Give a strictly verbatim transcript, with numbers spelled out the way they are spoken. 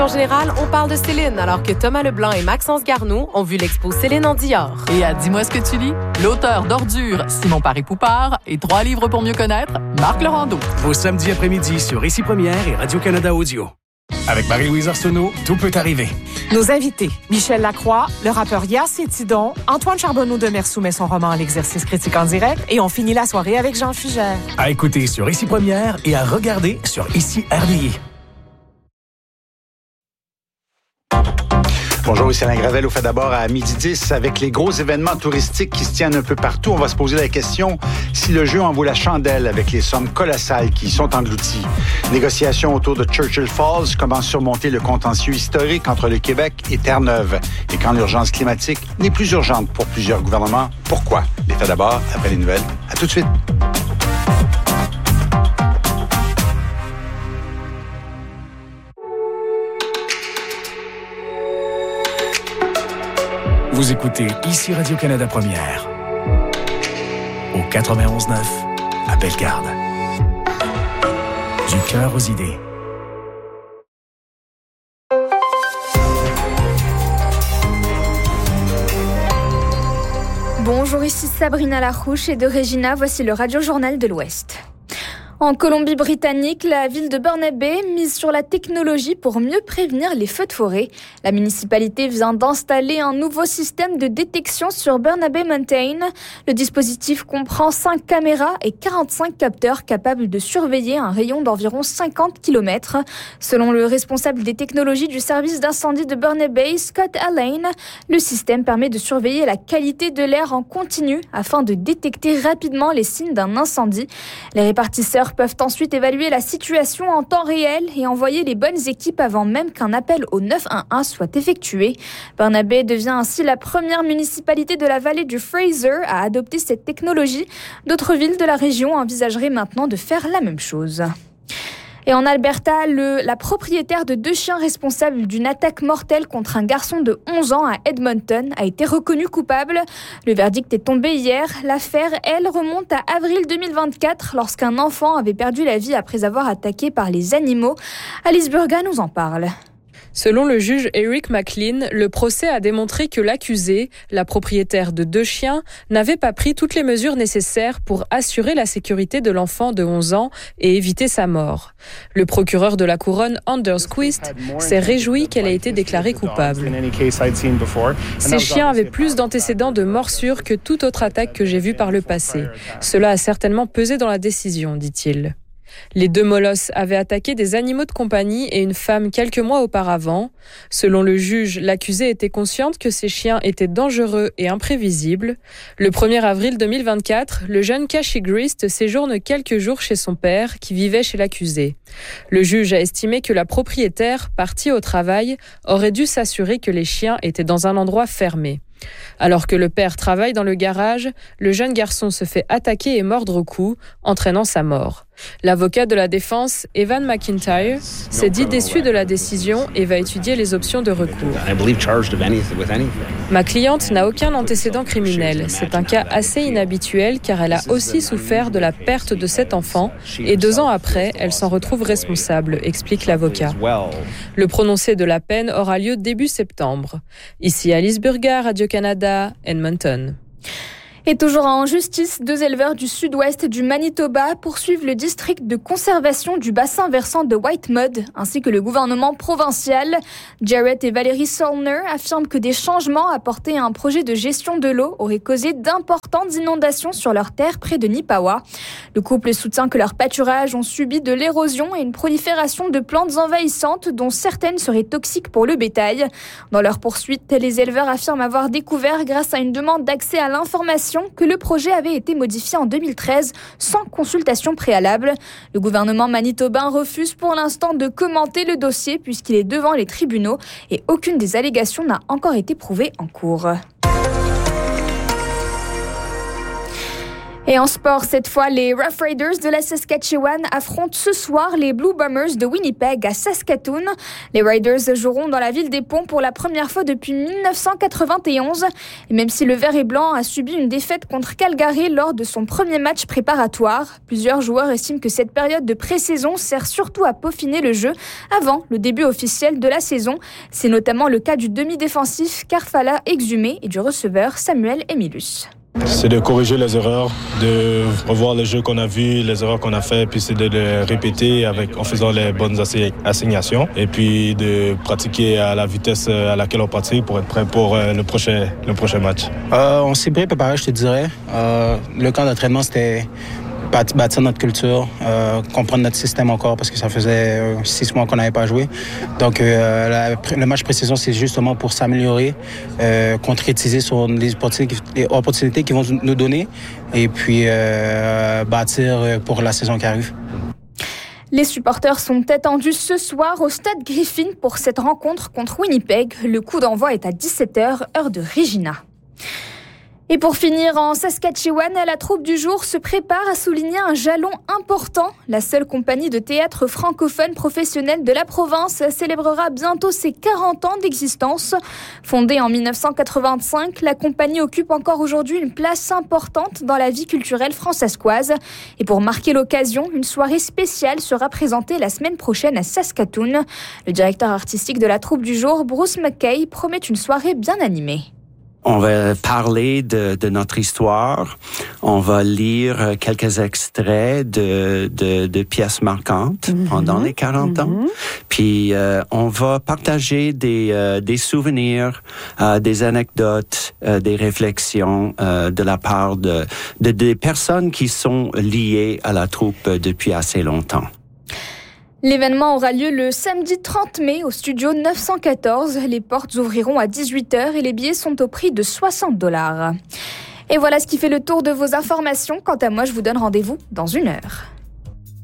En général, on parle de Céline, alors que Thomas Leblanc et Maxence Garneau ont vu l'expo Céline en Dior. Et à Dis-moi ce que tu lis, l'auteur d'Ordures, Simon Paré-Poupard, et Trois livres pour mieux connaître, Marc Laurando. Vos samedis après-midi sur Ici Première et Radio-Canada Audio. Avec Marie-Louise Arsenault, tout peut arriver. Nos invités, Michel Lacroix, le rappeur Yass et Tidon, Antoine Charbonneau de Mer soumet son roman à l'exercice critique en direct et on finit la soirée avec Jean Fugère. À écouter sur Ici Première et à regarder sur Ici R D I. Bonjour, ici Alain Gravel. Au fait d'abord à midi dix, avec les gros événements touristiques qui se tiennent un peu partout, on va se poser la question si le jeu en vaut la chandelle avec les sommes colossales qui y sont englouties. Négociations autour de Churchill Falls, comment surmonter le contentieux historique entre le Québec et Terre-Neuve. Et quand l'urgence climatique n'est plus urgente pour plusieurs gouvernements, pourquoi? Les faits d'abord, après les nouvelles. À tout de suite. Vous écoutez Ici Radio-Canada Première. Au quatre-vingt-onze neuf, à Bellegarde. Du cœur aux idées. Bonjour, ici Sabrina Larouche et de Regina, voici le Radio-Journal de l'Ouest. En Colombie-Britannique, la ville de Burnaby Bay mise sur la technologie pour mieux prévenir les feux de forêt. La municipalité vient d'installer un nouveau système de détection sur Burnaby Mountain. Le dispositif comprend cinq caméras et quarante-cinq capteurs capables de surveiller un rayon d'environ cinquante kilomètres. Selon le responsable des technologies du service d'incendie de Burnaby Bay, Scott Allain, le système permet de surveiller la qualité de l'air en continu afin de détecter rapidement les signes d'un incendie. Les répartisseurs peuvent ensuite évaluer la situation en temps réel et envoyer les bonnes équipes avant même qu'un appel au neuf un un soit effectué. Burnaby devient ainsi la première municipalité de la vallée du Fraser à adopter cette technologie. D'autres villes de la région envisageraient maintenant de faire la même chose. Et en Alberta, le, la propriétaire de deux chiens responsables d'une attaque mortelle contre un garçon de onze ans à Edmonton a été reconnue coupable. Le verdict est tombé hier. L'affaire, elle, remonte à avril deux mille vingt-quatre, lorsqu'un enfant avait perdu la vie après avoir attaqué par les animaux. Alice Burga nous en parle. Selon le juge Eric McLean, le procès a démontré que l'accusé, la propriétaire de deux chiens, n'avait pas pris toutes les mesures nécessaires pour assurer la sécurité de l'enfant de onze ans et éviter sa mort. Le procureur de la couronne, Anders Quist, s'est réjoui qu'elle ait été déclarée coupable. Ces chiens avaient plus d'antécédents de morsures que toute autre attaque que j'ai vue par le passé. Cela a certainement pesé dans la décision, dit-il. Les deux molosses avaient attaqué des animaux de compagnie et une femme quelques mois auparavant. Selon le juge, l'accusée était consciente que ces chiens étaient dangereux et imprévisibles. Le premier avril deux mille vingt-quatre, le jeune Kashi Grist séjourne quelques jours chez son père, qui vivait chez l'accusé. Le juge a estimé que la propriétaire, partie au travail, aurait dû s'assurer que les chiens étaient dans un endroit fermé. Alors que le père travaille dans le garage, le jeune garçon se fait attaquer et mordre au cou, entraînant sa mort. L'avocat de la défense, Evan McIntyre, s'est dit déçu de la décision et va étudier les options de recours. Ma cliente n'a aucun antécédent criminel. C'est un cas assez inhabituel car elle a aussi souffert de la perte de cet enfant et deux ans après, elle s'en retrouve responsable, explique l'avocat. Le prononcé de la peine aura lieu début septembre. Ici Alice Burga, Radio-Canada, Edmonton. Et toujours en justice, deux éleveurs du sud-ouest du Manitoba poursuivent le district de conservation du bassin versant de Whitemud, ainsi que le gouvernement provincial. Jarrett et Valérie Solner affirment que des changements apportés à un projet de gestion de l'eau auraient causé d'importantes inondations sur leurs terres près de Nipawa. Le couple soutient que leurs pâturages ont subi de l'érosion et une prolifération de plantes envahissantes dont certaines seraient toxiques pour le bétail. Dans leur poursuite, les éleveurs affirment avoir découvert, grâce à une demande d'accès à l'information, que le projet avait été modifié en deux mille treize sans consultation préalable. Le gouvernement manitobain refuse pour l'instant de commenter le dossier puisqu'il est devant les tribunaux et aucune des allégations n'a encore été prouvée en cours. Et en sport, cette fois, les Rough Riders de la Saskatchewan affrontent ce soir les Blue Bombers de Winnipeg à Saskatoon. Les Riders joueront dans la ville des Ponts pour la première fois depuis dix-neuf cent quatre-vingt-onze. Et même si le vert et blanc a subi une défaite contre Calgary lors de son premier match préparatoire, plusieurs joueurs estiment que cette période de pré-saison sert surtout à peaufiner le jeu avant le début officiel de la saison. C'est notamment le cas du demi-défensif Karfala Exumé et du receveur Samuel Emilus. C'est de corriger les erreurs, de revoir les jeux qu'on a vus, les erreurs qu'on a fait, puis c'est de les répéter avec, en faisant les bonnes assignations et puis de pratiquer à la vitesse à laquelle on pratique pour être prêt pour le prochain, le prochain match. Euh, on s'est bien préparé, je te dirais. Euh, le camp d'entraînement, c'était bâtir notre culture, euh, comprendre notre système encore parce que ça faisait euh, six mois qu'on n'avait pas joué. Donc euh, la, le match pré-saison, c'est justement pour s'améliorer, euh, concrétiser sur les opportunités, les opportunités qu'ils vont nous donner et puis euh, bâtir pour la saison qui arrive. Les supporters sont attendus ce soir au stade Griffin pour cette rencontre contre Winnipeg. Le coup d'envoi est à dix-sept heures, heure de Regina. Et pour finir, en Saskatchewan, la troupe du jour se prépare à souligner un jalon important. La seule compagnie de théâtre francophone professionnelle de la province célébrera bientôt ses quarante ans d'existence. Fondée en dix-neuf cent quatre-vingt-cinq, la compagnie occupe encore aujourd'hui une place importante dans la vie culturelle francescoise. Et pour marquer l'occasion, une soirée spéciale sera présentée la semaine prochaine à Saskatoon. Le directeur artistique de la troupe du jour, Bruce McKay, promet une soirée bien animée. On va parler de, de notre histoire. On va lire quelques extraits de, de, de pièces marquantes mm-hmm. pendant les quarante ans. Mm-hmm. Puis, euh, on va partager des, euh, des souvenirs, euh, des anecdotes, euh, des réflexions euh, de la part de, de des personnes qui sont liées à la troupe depuis assez longtemps. L'événement aura lieu le samedi trente mai au studio neuf cent quatorze. Les portes ouvriront à dix-huit heures et les billets sont au prix de soixante dollars. Et voilà ce qui fait le tour de vos informations. Quant à moi, je vous donne rendez-vous dans une heure.